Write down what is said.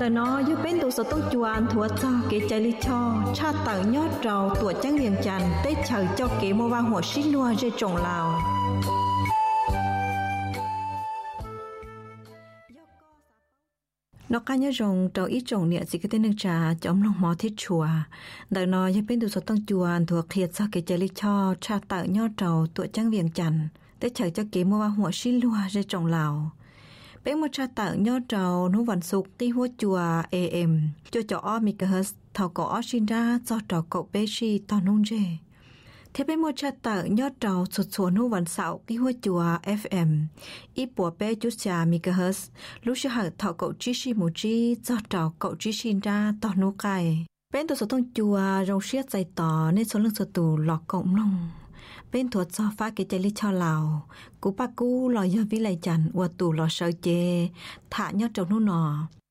đời nó giúp bên tụ số tông chuan thua cho kế chạy lý cho cha tờ nhót trầu tuổi trắng viền chằn tết chờ cho kế mô vang hồ xí lua dây trồng lào nó cá nhớ rồng trầu ít trồng nhẹ gì cái tên nước trà chấm lòng mò thiết chùa đời nó giúp bên tụ số tông chuan thua khiết cho kế chạy lý cho cha tờ nhót trầu tuổi trắng viền chằn tết chờ cho kế mô vang hồ xí lua dây trồng lào bé một cha tợ nhớ trầu nú vận sục tí húa chùa AM cho chó MHz thảo cỏ sinh ra do trò cậu bé si to nung dê thế bé một cha tợ nhớ trầu sụt xuống nú vận sạo tí húa chùa FM ít bùa bé chút cha MHz lúc sẽ hở thảo cậu chi si một chi do trò cậu chi sinh ra to nú cài bên tôi số tông chùa rong xiết dày tỏ nên số lượng số tù lọt cộng lông bên thuật cho phá cái chạy lý cho lào cú ba cú lò do vi lại chặn qua tù lò sợ chê thả nhớ trong nô nọ